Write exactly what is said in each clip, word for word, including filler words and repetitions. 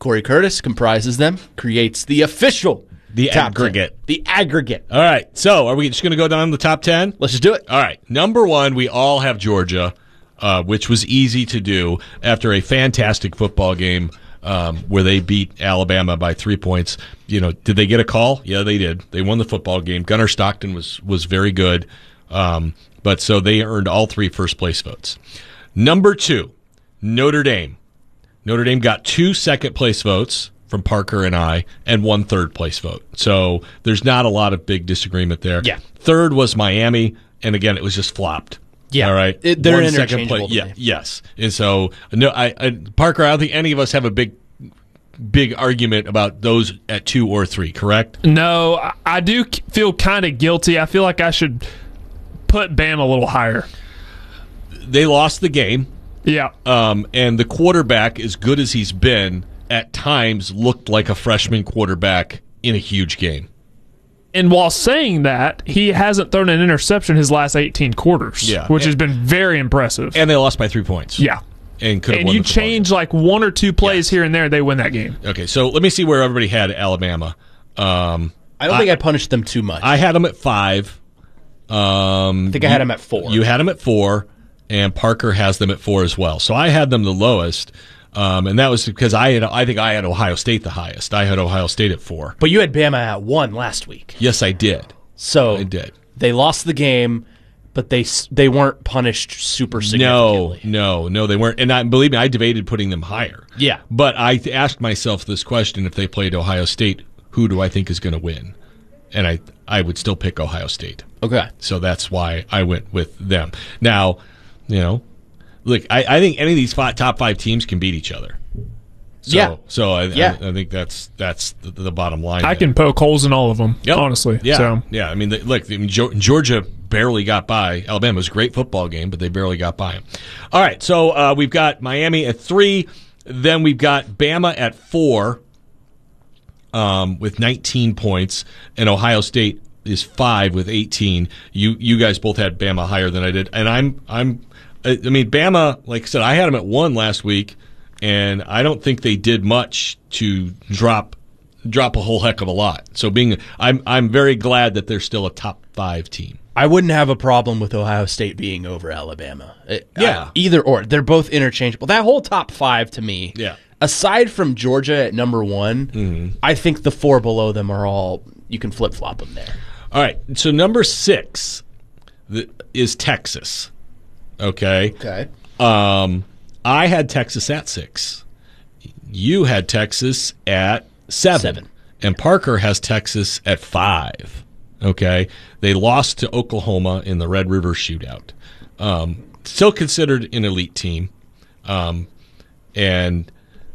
Corey Curtis comprises them, creates the official The top aggregate. ten. The aggregate. All right. So are we just going to go down the top ten? Let's just do it. All right. Number one, we all have Georgia, uh, which was easy to do after a fantastic football game um, where they beat Alabama by three points. You know, did they get a call? Yeah, they did. They won the football game. Gunnar Stockton was was very good. Um, but so they earned all three first place votes. Number two, Notre Dame. Notre Dame got two second place votes from Parker and I, and one third place vote. So there's not a lot of big disagreement there. Yeah. Third was Miami, and again, it was just flopped. Yeah. All right. It- they're One second interchangeable to Yeah. me. Yes. And so no, I, I Parker, I don't think any of us have a big, big argument about those at two or three. Correct? No, I- I do k- feel kind of guilty. I feel like I should put Bam a little higher. They lost the game, Yeah. um, and the quarterback, as good as he's been, at times looked like a freshman quarterback in a huge game. And while saying that, he hasn't thrown an interception his last eighteen quarters, Yeah. which And- has been very impressive. And they lost by three points. yeah. And could have And won you the football change game. like one or two plays Yes. here and there, they win that game. Okay, so let me see where everybody had Alabama. Um, I don't think I punished them too much. I had them at five. Um, I think I had them at four. You had them at four, and Parker has them at four as well. So I had them the lowest, um, and that was because I had. I think I had Ohio State the highest. I had Ohio State at four. But you had Bama at one last week. Yes, I did. So I did. They lost the game, but they s- they weren't punished super No, significantly. no, no, they weren't. And I, believe me, I debated putting them higher. Yeah. But I th- asked myself this question: if they played Ohio State, who do I think is going to win? And I, I would still pick Ohio State. Okay. So that's why I went with them. Now, you know, look, I, I think any of these five, top five teams can beat each other. So, Yeah. So I, Yeah. I, I think that's that's the, the bottom line. I there. can poke holes in all of them, Yep. honestly. Yeah. So. Yeah. I mean, the, look, I mean, Geo- Georgia barely got by Alabama. It was a great football game, but they barely got by them. All right. So uh, we've got Miami at three. Then we've got Bama at four. Um, with nineteen points, and Ohio State is five with eighteen. You you guys both had Bama higher than I did, and I'm I'm I I mean Bama, like I said, I had them at one last week, and I don't think they did much to drop drop a whole heck of a lot. So being I'm I'm very glad that they're still a top five team. I wouldn't have a problem with Ohio State being over Alabama. It- Yeah. uh, either or. They're both interchangeable. That whole top five to me, Yeah. aside from Georgia at number one, Mm-hmm. I think the four below them are all, you can flip-flop them there. All right, so number six th- is Texas. Okay. Okay. Um, I had Texas at six. You had Texas at seven. Seven. And Parker has Texas at five. Okay. They lost to Oklahoma in the Red River Shootout. Um, still considered an elite team. Um, and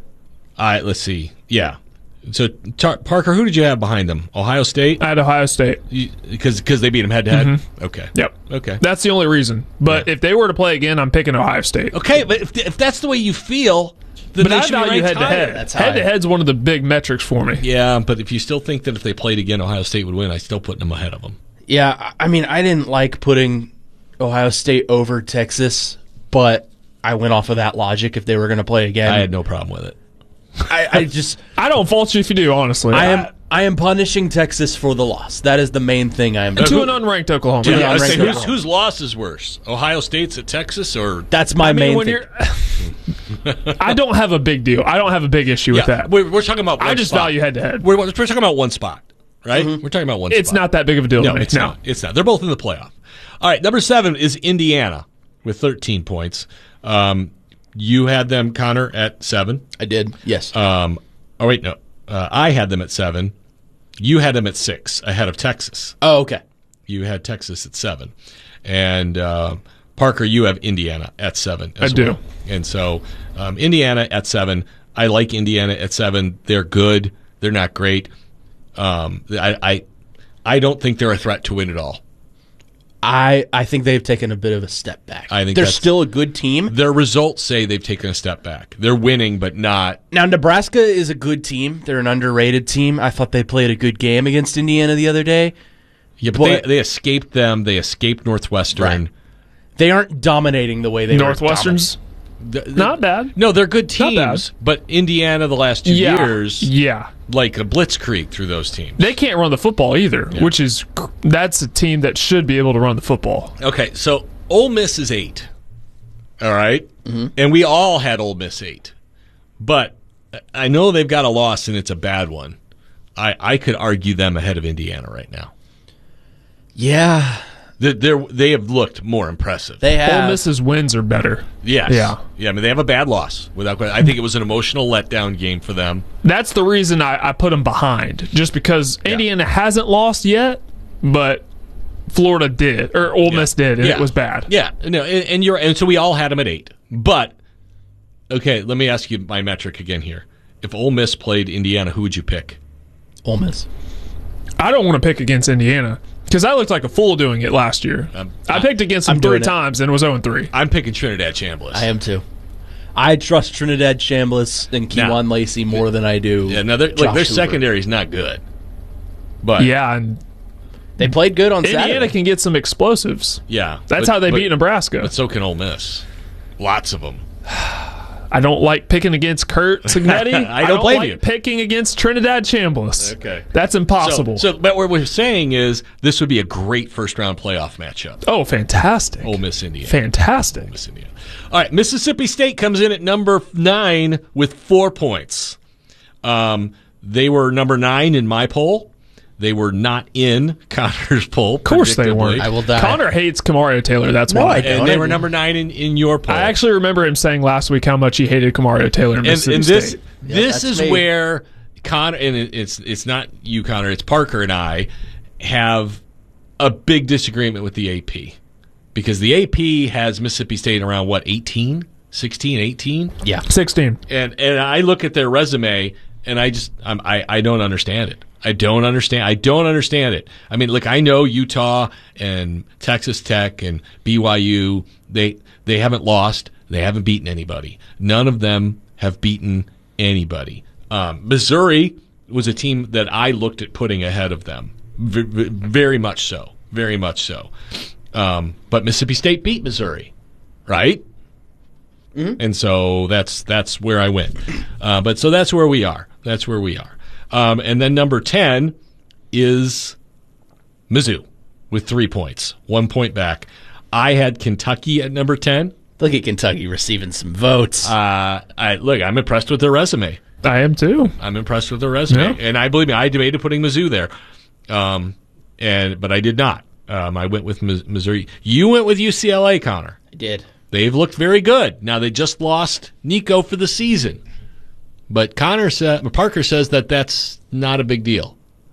I let's see. Yeah. So Tar- Parker, who did you have behind them? Ohio State? I had Ohio State. Because because they beat them head to head. Mm-hmm. Okay. Yep. Okay. That's the only reason. But Yeah. if they were to play again, I'm picking Ohio State. Okay, but if, if that's the way you feel, then But they I should be value ranked head to higher. head. That's Head to high. head's one of the big metrics for me. Yeah, but if you still think that if they played again, Ohio State would win, I still put them ahead of them. Yeah, I I mean, I didn't like putting Ohio State over Texas, but I went off of that logic if they were going to play again. I had no problem with it. I, I just, I don't fault you if you do, honestly. I am, I am punishing Texas for the loss. That is the main thing I am to doing. an unranked Oklahoma. Yeah, Yeah, I'm let's say ranked whose, over. whose loss is worse? Ohio State's at Texas, or That's my I mean, main when thing. you're, I don't have a big deal. I don't have a big issue with that. We're, we're talking about. One I just spot. value head to head. We're, we're talking about one spot, right? We're talking about one. It's spot. not that big of a deal No, to me. it's no. not. It's not. They're both in the playoff. All right, number seven is Indiana with thirteen points. Um, you had them, Connor, at seven. I did, yes. Um, oh wait, no, uh, I had them at seven. You had them at six, ahead of Texas. oh, okay. You had Texas at seven, and uh, Parker, you have Indiana at seven. As I do. well. And so um, Indiana at seven. I like Indiana at seven. They're good. They're not great. Um, I, I I don't think they're a threat to win it all. I, I think they've taken a bit of a step back. I think they're that's- still a good team. Their results say they've taken a step back. They're winning, but not. Now, Nebraska is a good team. They're an underrated team. I thought they played a good game against Indiana the other day. Yeah, but, But- they, they escaped them. They escaped Northwestern. Right. They aren't dominating the way they Northwestern's. were. th- th- Not bad. No, they're good Not bad. teams, but Indiana the last two Yeah. years, Yeah. like a blitzkrieg through those teams. They can't run the football either, Yeah. which is cr- that's a team that should be able to run the football. Okay, so Ole Miss is eight. All right? Mm-hmm. And we all had Ole Miss eight. But I know they've got a loss, and it's a bad one. I, I could argue them ahead of Indiana right now. Yeah, They're, they're, they have looked more impressive. they have. Ole Miss's wins are better. yes. Yeah. Yeah, I mean, they have a bad loss. Without question. I think it was an emotional letdown game for them. That's the reason I, I put them behind, just because Indiana hasn't lost yet, but Florida did, or Ole Miss did, and Yeah. it was bad. Yeah, no, and, and you're and so we all had them at eight. But okay, let me ask you my metric again here. If Ole Miss played Indiana, who would you pick? Ole Miss. I don't want to pick against Indiana because I looked like a fool doing it last year. Um, I picked against them I'm three doing it. times and was oh and three. I'm picking Trinidad Chambliss. I am too. I trust Trinidad Chambliss and Now- Keewan Lacey more than I do. Yeah, no, they're, Josh like their Hoover. secondary is not good. But Yeah, and They played good on Indiana Saturday. can get some explosives. yeah, That's but- how they but- beat Nebraska. But so can Ole Miss. Lots of them. I don't like picking against Kurt Signetti. I don't blame like you. picking against Trinidad Chambliss. Okay. That's impossible. So, so, but what we're saying is this would be a great first round playoff matchup. oh, fantastic. Ole Miss, Indiana. Fantastic. Ole Miss, Indiana. All right, Mississippi State comes in at number nine with four points. Um, they were number nine in my poll. They were not in Connor's poll. Of course they weren't. I will die. Connor hates Kamario Taylor. That's No, why. I don't. And they were number nine in, in your poll. I actually remember him saying last week how much he hated Kamario Taylor in and, Mississippi and this State. this that's is me. where Connor and it, it's it's not you, Connor. It's Parker and I have a big disagreement with the A P because the A P has Mississippi State around what eighteen, sixteen, eighteen, Yeah. sixteen. and and I look at their resume and I just I'm, I I don't understand it. I don't understand. I don't understand it. I mean, look, I know Utah and Texas Tech and B Y U. They they haven't lost. They haven't beaten anybody. None of them have beaten anybody. Um, Missouri was a team that I looked at putting ahead of them. V- v- very much so. Very much so. Um, but Mississippi State beat Missouri, right? Mm-hmm. And so that's that's where I went. Uh, but so that's where we are. That's where we are. Um, and then number ten is Mizzou with three points, one point back. I had Kentucky at number ten. Look at Kentucky receiving some votes. Uh, I look, I'm impressed with their resume. I am too. I'm impressed with their resume, Yeah. and I believe me, I debated putting Mizzou there, um, and but I did not. Um, I went with Mis- Missouri. You went with U C L A, Connor. I did. They've looked very good. Now they just lost Nico for the season, but Connor sa- Parker says that that's not a big deal.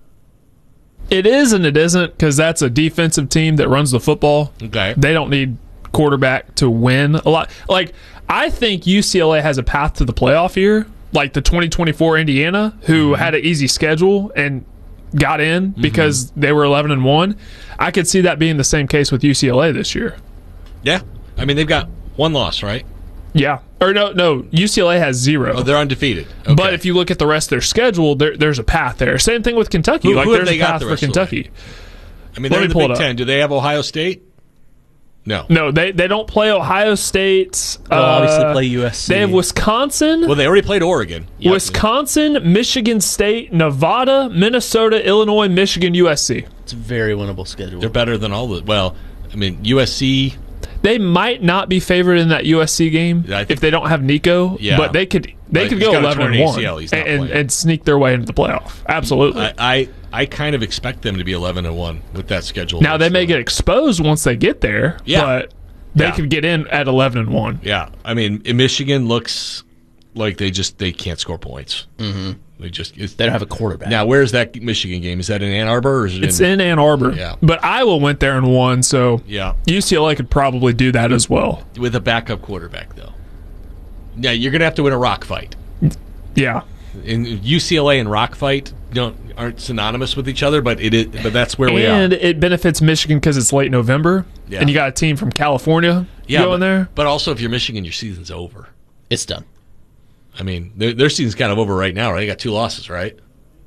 It is and it isn't because that's a defensive team that runs the football. Okay. They don't need quarterback to win a lot. Like, I think U C L A has a path to the playoff here, like the twenty twenty-four Indiana, who Mm-hmm. had an easy schedule and got in because they were eleven and one. I could see that being the same case with U C L A this year. Yeah, I mean they've got one loss, right? Yeah. Or no, no, U C L A has zero. Oh, they're undefeated. Okay. But if you look at the rest of their schedule, there, there's a path there. Same thing with Kentucky. Who- like who have there's they a got path the for rest of the way? Kentucky. I mean let they're me in the pull it Big up. Ten. Do they have Ohio State? No. No, they they don't play Ohio State. They'll uh, obviously play U S C. They have Wisconsin, Well, they already played Oregon. Wisconsin, Michigan State, Nevada, Minnesota, Illinois, Michigan, U S C. It's a very winnable schedule. They're better than all the. Well, I mean U S C. They might not be favored in that U S C game I think- if they don't have Nico, Yeah. but they could they Right, could he's go got a eleven torn and one A C L, he's not and, playing. and sneak their way into the playoff. Absolutely. I, I I kind of expect them to be eleven and one with that schedule. now they may get exposed once they get there, Yeah. but they Yeah. could get in at eleven and one. Yeah, I mean Michigan looks like they just they can't score points. Mm-hmm. They just it's, They don't have a quarterback. now. Where's that Michigan game? Is that in Ann Arbor or is it It's in? in Ann Arbor, Yeah. but Iowa went there and won, so Yeah, U C L A could probably do that as well. with a backup quarterback though. Yeah, you're gonna have to win a rock fight. Yeah. In U C L A and rock fight don't aren't synonymous with each other, but it is. But that's where we And are. it benefits Michigan because it's late November, Yeah. and you got a team from California Yeah, going but, there. But also, if you're Michigan, your season's over. It's done. I mean, their, their season's kind of over right now, right? They got two losses, right?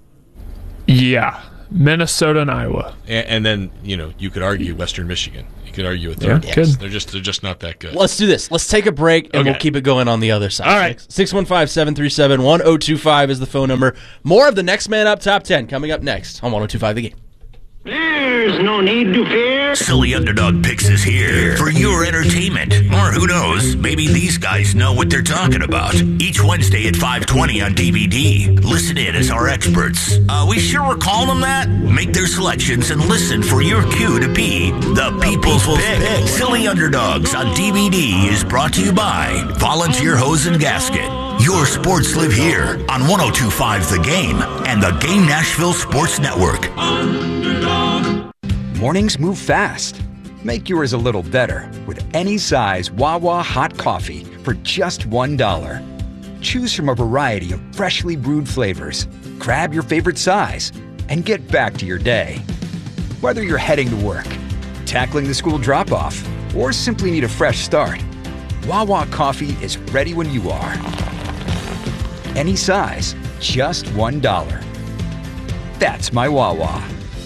Yeah, Minnesota and Iowa. And, and then you know you could argue Western Michigan because could argue a Yeah, third place. could. They're just they're just not that good. Let's do this. Let's take a break, and Okay. we'll keep it going on the other side. All right. six one five, seven three seven, one oh two five is the phone number. More of the Next Man Up Top ten coming up next on one oh two five The Game. There's no need to fear. Silly Underdog Picks is here for your entertainment. Or who knows, maybe these guys know what they're talking about. Each Wednesday at five twenty on D V D. Listen in as our experts. Uh, we sure we're calling them that? Make their selections and listen for your cue to be the People's Pick. Silly Underdogs on D V D is brought to you by Volunteer Hose and Gasket. Your sports live here on one oh two point five The Game and the Game Nashville Sports Network. Mornings move fast. Make yours a little better with any size Wawa hot coffee for just one dollar. Choose from a variety of freshly brewed flavors. Grab your favorite size and get back to your day. Whether you're heading to work, tackling the school drop-off, or simply need a fresh start, Wawa coffee is ready when you are. Any size, just one dollar. That's my Wawa.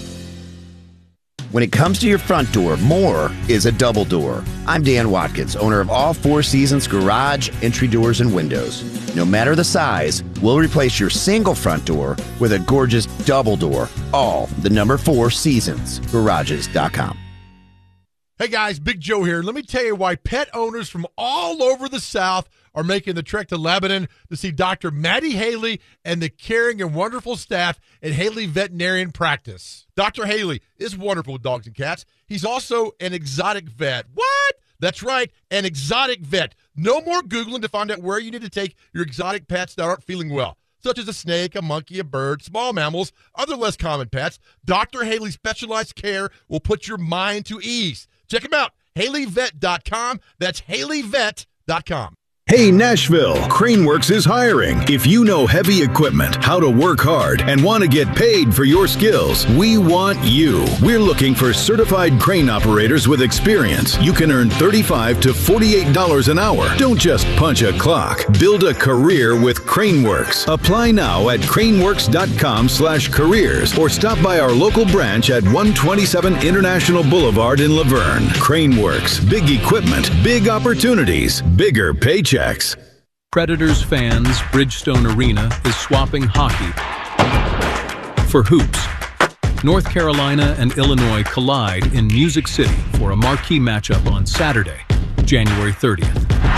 When it comes to your front door, more is a double door. I'm Dan Watkins, owner of All Four Seasons Garage, Entry Doors, and Windows. No matter the size, we'll replace your single front door with a gorgeous double door. All the number four seasons garages dot com. Hey guys, Big Joe here. Let me tell you why pet owners from all over the South are making the trek to Lebanon to see Doctor Maddie Haley and the caring and wonderful staff at Haley Veterinarian Practice. Doctor Haley is wonderful with dogs and cats. He's also an exotic vet. What? That's right, an exotic vet. No more Googling to find out where you need to take your exotic pets that aren't feeling well, such as a snake, a monkey, a bird, small mammals, other less common pets. Doctor Haley's specialized care will put your mind to ease. Check him out, Haley Vet dot com. That's Haley Vet dot com. Hey Nashville, Craneworks is hiring. If you know heavy equipment, how to work hard, and want to get paid for your skills, we want you. We're looking for certified crane operators with experience. You can earn thirty-five to forty-eight dollars an hour. Don't just punch a clock. Build a career with Craneworks. Apply now at craneworks dot com slash careers or stop by our local branch at one twenty-seven International Boulevard in Laverne. Craneworks, big equipment, big opportunities, bigger paychecks. Predators fans, Bridgestone Arena is swapping hockey for hoops. North Carolina and Illinois collide in Music City for a marquee matchup on Saturday, January thirtieth.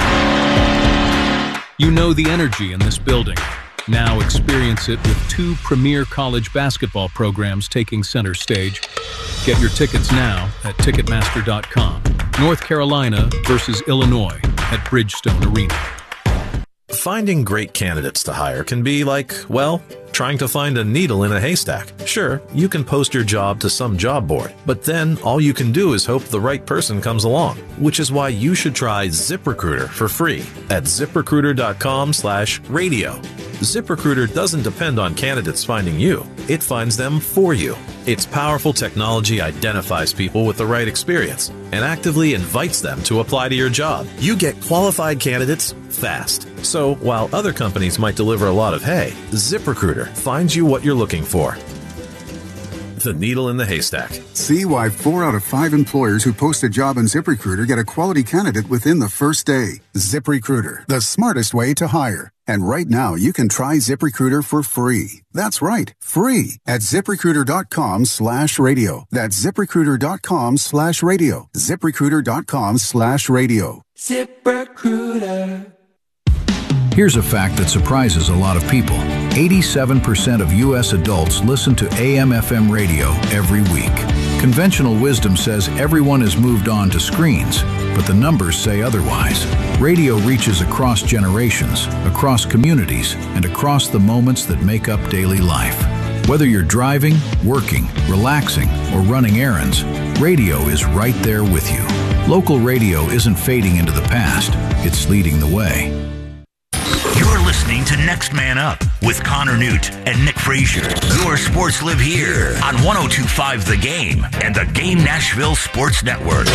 You know the energy in this building. Now experience it with two premier college basketball programs taking center stage. Get your tickets now at ticketmaster dot com. North Carolina versus Illinois at Bridgestone Arena. Finding great candidates to hire can be like, well, trying to find a needle in a haystack. Sure, you can post your job to some job board, but then all you can do is hope the right person comes along, which is why you should try ZipRecruiter for free at zip recruiter dot com slash radio. ZipRecruiter doesn't depend on candidates finding you. It finds them for you. Its powerful technology identifies people with the right experience and actively invites them to apply to your job. You get qualified candidates fast. So while other companies might deliver a lot of hay, ZipRecruiter finds you what you're looking for. The needle in the haystack. See why four out of five employers who post a job on ZipRecruiter get a quality candidate within the first day. ZipRecruiter, the smartest way to hire. And right now, you can try ZipRecruiter for free. That's right, free at zip recruiter dot com slash radio. That's zip recruiter dot com slash radio. zip recruiter dot com slash radio. ZipRecruiter. Here's a fact that surprises a lot of people. eighty-seven percent of U S adults listen to A M F M radio every week. Conventional wisdom says everyone has moved on to screens, but the numbers say otherwise. Radio reaches across generations, across communities, and across the moments that make up daily life. Whether you're driving, working, relaxing, or running errands, radio is right there with you. Local radio isn't fading into the past, it's leading the way. You're listening to Next Man Up with Connor Newt and Nick Frazier. Your sports live here on one oh two point five The Game and the Game Nashville Sports Network.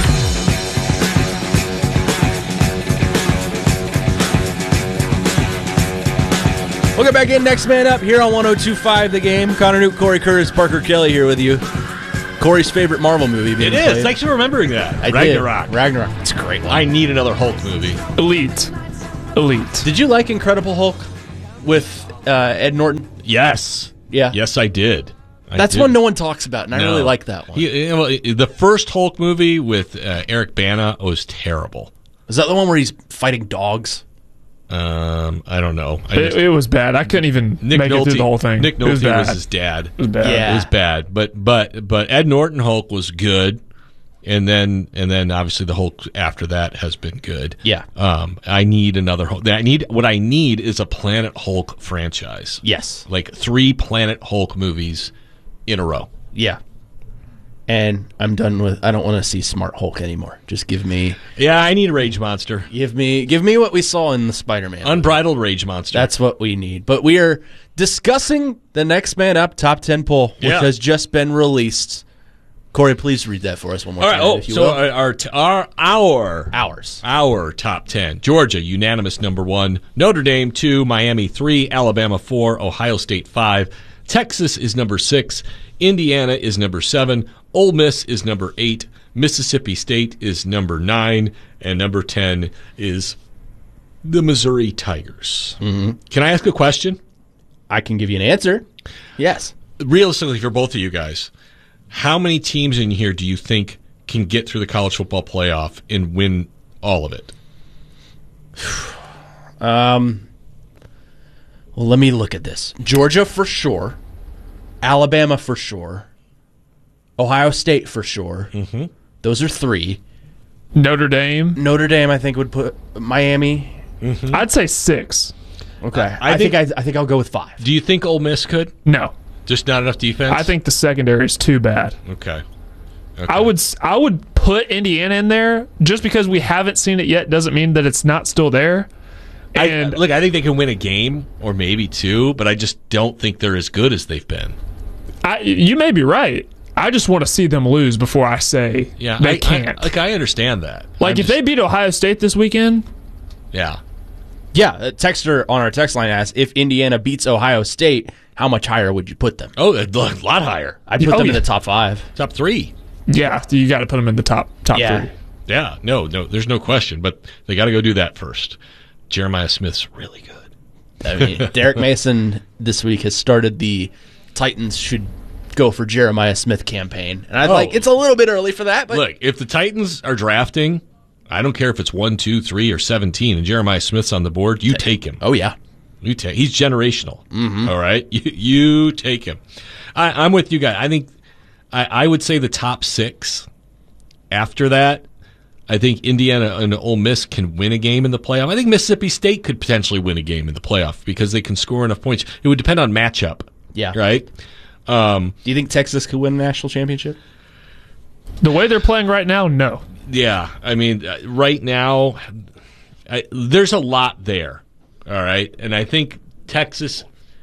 We'll get back in. Next Man Up here on one oh two point five The Game. Connor Newt, Corey Curtis, Parker Kelly here with you. Corey's favorite Marvel movie. Being It is. played. Thanks for remembering that. I Ragnarok. Did. Ragnarok. It's a great one. I need another Hulk movie. Elite. Elite. Did you like Incredible Hulk with uh, Ed Norton? Yes. Yeah. Yes, I did. I That's did. one no one talks about, and I No. really like that one. He, you know, the first Hulk movie with uh, Eric Bana was terrible. Is that the one where he's fighting dogs? Um, I don't know. I It, just- it was bad. I couldn't even Nick make Nolte, it through the whole thing. Nick It was Nolte bad. was his dad. It was bad. Yeah. It was bad, but but but Ed Norton Hulk was good, and then and then obviously the Hulk after that has been good. Yeah. Um, I need another Hulk. I need what I need is a Planet Hulk franchise. Yes. Like three Planet Hulk movies in a row. Yeah. And I'm done with. I don't want to see Smart Hulk anymore. Just give me, Yeah, I need Rage Monster. give me, give me what we saw in the Spider-Man. Unbridled Rage Monster. That's what we need. But we are discussing the Next Man Up top ten poll, which Yeah. has just been released. Corey, please read that for us one more all right. time, Oh, if you so will. our our our our Ours. Our top ten. Georgia, unanimous number one. Notre Dame, two. Miami, three. Alabama, four. Ohio State, five. Texas is number six. Indiana is number seven. Ole Miss is number eight. Mississippi State is number nine. And number ten is the Missouri Tigers. Mm-hmm. Can I ask a question? I can give you an answer. Yes. Realistically, for both of you guys, how many teams in here do you think can get through the college football playoff and win all of it? Um. Well, let me look at this. Georgia for sure. Alabama for sure. Ohio State for sure. Mm-hmm. Those are three. Notre Dame. Notre Dame, I think, would put Miami. Mm-hmm. I'd say six. Okay, I I, think, think- I, I think I'll go with five. Do you think Ole Miss could? No. Just not enough defense? I think the secondary is too bad. Okay. Okay. I would s- I would put Indiana in there just because we haven't seen it yet doesn't mean that it's not still there. And I, look, I think they can win a game or maybe two, but I just don't think they're as good as they've been. I, you may be right. I just want to see them lose before I say Yeah, they I, can't. I, like I understand that. like I'm if just- they beat Ohio State this weekend, yeah, Yeah, a texter on our text line asks, if Indiana beats Ohio State, how much higher would you put them? oh, a lot higher, I'd put Oh, them yeah. in the top five. top three. yeah, you got to put them in the top top Yeah. three. Yeah, no, no, there's no question, but they got to go do that first. Jeremiah Smith's really good. I mean, Derek Mason this week has started the Titans should go for Jeremiah Smith campaign. And I'd Oh. like, it's a little bit early for that, but Look, if the Titans are drafting, I don't care if it's one, two, three, or seventeen, and Jeremiah Smith's on the board, you take him. oh yeah. You take. He's generational. Mm-hmm. All right, you, you take him. I, I'm with you guys. I think I, I would say the top six. After that, I think Indiana and Ole Miss can win a game in the playoff. I think Mississippi State could potentially win a game in the playoff because they can score enough points. It would depend on matchup. Yeah. Right. Um, Do you think Texas could win a national championship? The way they're playing right now, no. yeah. I mean, uh, right now, I, there's a lot there. All right, and I think Texas,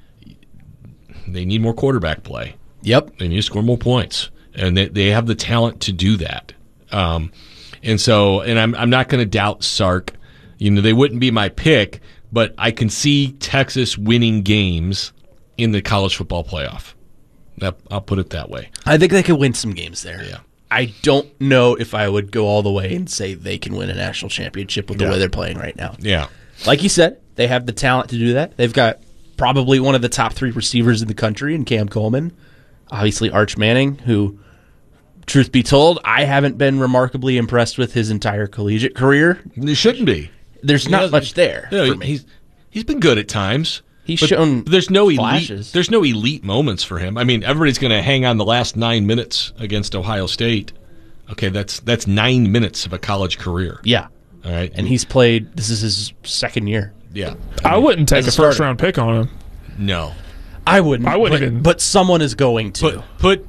they need more quarterback play. Yep. They need to score more points, and they they have the talent to do that. Um, and so, and I'm I'm not going to doubt Sark. You know, they wouldn't be my pick, but I can see Texas winning games in the college football playoff. That, I'll put it that way. I think they could win some games there. Yeah. I don't know if I would go all the way and say they can win a national championship with the Yeah. way they're playing right now. Yeah. Like you said, they have the talent to do that. They've got probably one of the top three receivers in the country in Cam Coleman. Obviously, Arch Manning, who, truth be told, I haven't been remarkably impressed with his entire collegiate career. It shouldn't be. There's He not hasn't- much there No, for me. he's he's been good at times. He's but shown there's no elite. flashes. There's no elite moments for him. I mean, everybody's going to hang on the last nine minutes against Ohio State. Okay, that's that's nine minutes of a college career. Yeah. All right, And he's played, this is his second year. yeah. I wouldn't take As a a starter. first round pick on him. No. I wouldn't. I wouldn't but, even- But someone is going to. Put put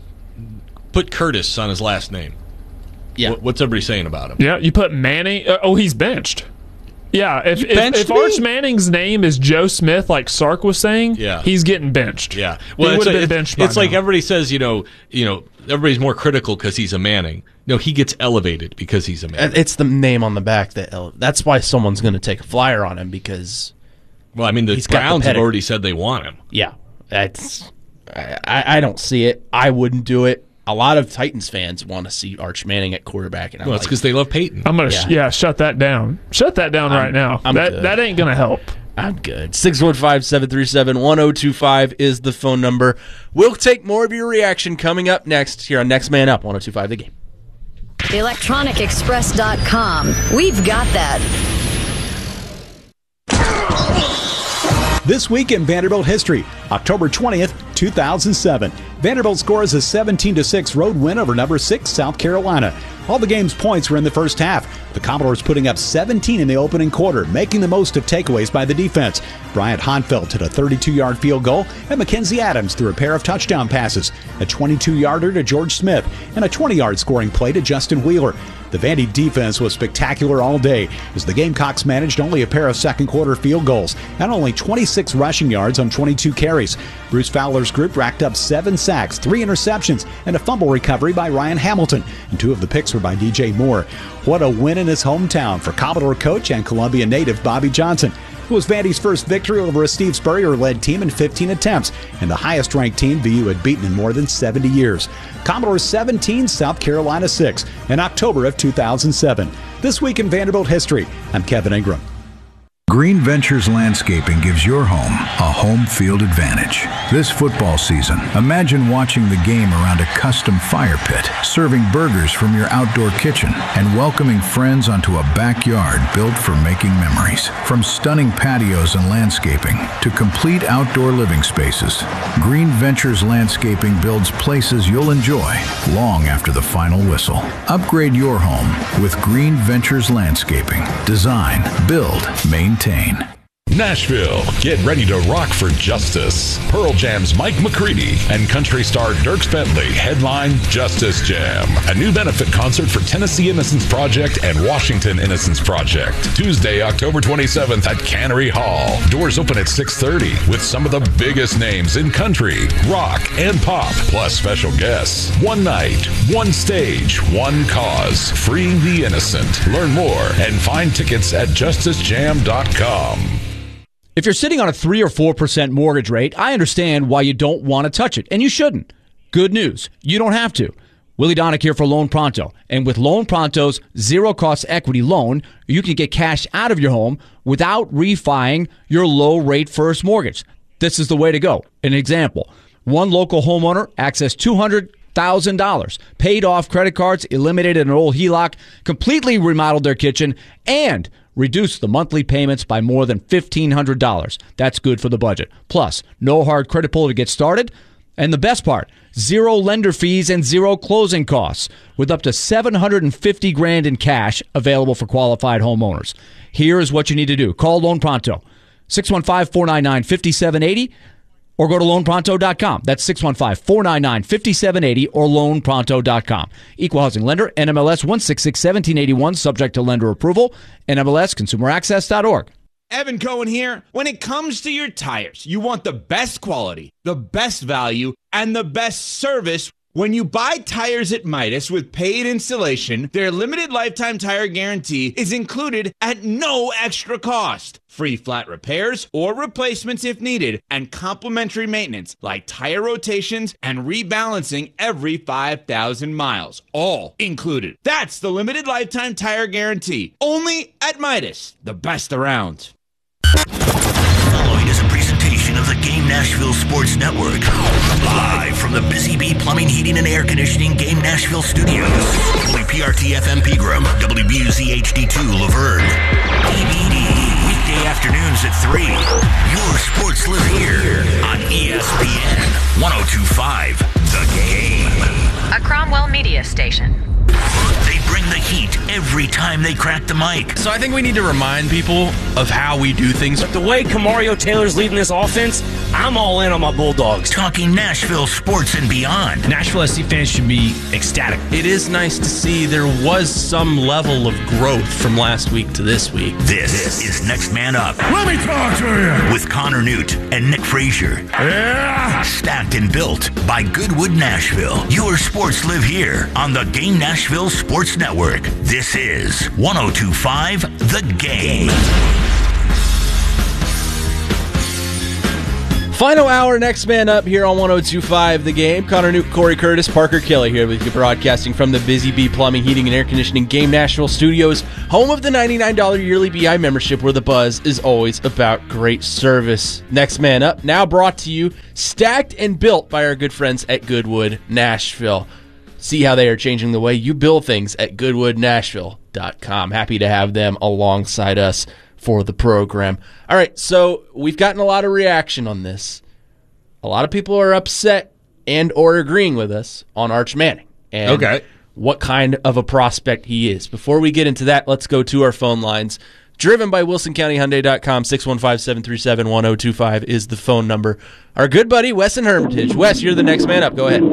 put Curtis on his last name. yeah. What, what's everybody saying about him? Yeah, you put Manning. Uh, oh, he's benched. Yeah, if if, benched if me? Arch Manning's name is Joe Smith, like Sark was saying, Yeah. he's getting benched. Yeah, he it's would have like- been benched. by It's like now. everybody says, you know, you know, everybody's more critical because he's a Manning. No, he gets elevated because he's a Manning. It's the name on the back that ele- that's why someone's going to take a flyer on him because Well, I mean, the He's got the Browns have pedigree. already said they want him. yeah, that's I, I I don't see it. I wouldn't do it. I'll a lot of Titans fans want to see Arch Manning at quarterback. And I'm well, it's like, because they love Peyton. I'm gonna Yeah. sh- yeah, shut that down. Shut that down I'm- right now. I'm that good. that ain't gonna help. I'm good. six one five, seven three seven, one oh two five is the phone number. We'll take more of your reaction coming up next here on Next Man Up, one oh two five The Game. electronic express dot com. We've got that. This week in Vanderbilt history, October twentieth, two thousand seven. Vanderbilt scores a seventeen to six road win over number six South Carolina. All the game's points were in the first half. The Commodores putting up seventeen in the opening quarter, making the most of takeaways by the defense. Bryant Honfeld hit a thirty-two-yard field goal, and Mackenzie Adams threw a pair of touchdown passes, a twenty-two-yarder to George Smith, and a twenty-yard scoring play to Justin Wheeler. The Vandy defense was spectacular all day as the Gamecocks managed only a pair of second-quarter field goals and only twenty-six rushing yards on twenty-two carries. Bruce Fowler's group racked up seven sacks, three interceptions, and a fumble recovery by Ryan Hamilton, and two of the picks were by D J Moore. What a win in his hometown for Commodore coach and Columbia native Bobby Johnson. It was Vandy's first victory over a Steve Spurrier-led team in fifteen attempts, and the highest-ranked team V U had beaten in more than seventy years. Commodores seventeen, South Carolina six, in October of two thousand seven. This week in Vanderbilt history, I'm Kevin Ingram. Green Ventures Landscaping gives your home a home field advantage. This football season, imagine watching the game around a custom fire pit, serving burgers from your outdoor kitchen, and welcoming friends onto a backyard built for making memories. From stunning patios and landscaping to complete outdoor living spaces, Green Ventures Landscaping builds places you'll enjoy long after the final whistle. Upgrade your home with Green Ventures Landscaping. Design, build, maintain. Nashville, get ready to rock for justice. Pearl Jam's Mike McCready and country star Dierks Bentley headline Justice Jam, a new benefit concert for Tennessee Innocence Project and Washington Innocence Project. Tuesday, October twenty-seventh at Cannery Hall. Doors open at six thirty with some of the biggest names in country, rock, and pop, plus special guests. One night, one stage, one cause. Freeing the innocent. Learn more and find tickets at justice jam dot com. If you're sitting on a three or four percent mortgage rate, I understand why you don't want to touch it, and you shouldn't. Good news, you don't have to. Willie Donick here for Loan Pronto, and with Loan Pronto's zero-cost equity loan, you can get cash out of your home without refining your low-rate first mortgage. This is the way to go. An example, one local homeowner accessed two hundred thousand dollars, paid off credit cards, eliminated an old H E L O C, completely remodeled their kitchen, and reduce the monthly payments by more than fifteen hundred dollars. That's good for the budget. Plus, no hard credit pull to get started. And the best part, zero lender fees and zero closing costs with up to seven hundred fifty grand in cash available for qualified homeowners. Here is what you need to do. Call Loan Pronto, six one five, four nine nine, five seven eight zero or go to loan pronto dot com. That's six one five, four nine nine, five seven eight zero or loan pronto dot com. Equal Housing Lender, N M L S one six six, one seven eight one, subject to lender approval, N M L S consumer access dot org. Evan Cohen here. When it comes to your tires, you want the best quality, the best value, and the best service. When you buy tires at Midas with paid installation, their limited lifetime tire guarantee is included at no extra cost. Free flat repairs or replacements if needed, and complimentary maintenance like tire rotations and rebalancing every five thousand miles. All included. That's the limited lifetime tire guarantee. Only at Midas, the best around. Following is a presentation of the Game Nashville Sports Network. Live from the Busy Bee Plumbing, Heating, and Air Conditioning Game Nashville Studios. W P R T F M Pegram, W B U Z H D two Laverne. D V D, weekday afternoons at three. Your sports live here on E S P N one oh two point five The Game. A Cromwell media station. They bring the heat every time they crack the mic. So I think we need to remind people of how we do things. The way Kamario Taylor's leading this offense, I'm all in on my Bulldogs. Talking Nashville sports and beyond. Nashville S C fans should be ecstatic. It is nice to see there was some level of growth from last week to this week. This, this is Next Man Up. Let me talk to you. With Connor Newt and Nick Frazier. Yeah. Stacked and built by Goodwood Nashville. Your sports live here on the Game Nashville Sports Network. This is one oh two point five The Game. Final hour, next man up here on one oh two point five The Game. Connor Newt, Corey Curtis, Parker Kelly here with you, broadcasting from the Busy Bee Plumbing, Heating, and Air Conditioning Game Nashville Studios, home of the ninety-nine dollars yearly B I membership, where the buzz is always about great service. Next man up, now brought to you, stacked and built by our good friends at Goodwood Nashville. See how they are changing the way you build things at goodwood nashville dot com. Happy to have them alongside us for the program. All right, so we've gotten a lot of reaction on this. A lot of people are upset and or agreeing with us on Arch Manning and okay. what kind of a prospect he is. Before we get into that, let's go to our phone lines. Driven by wilson county hyundai dot com, six one five, seven three seven, one oh two five is the phone number. Our good buddy, Wes in Hermitage. Wes, you're the next man up. Go ahead.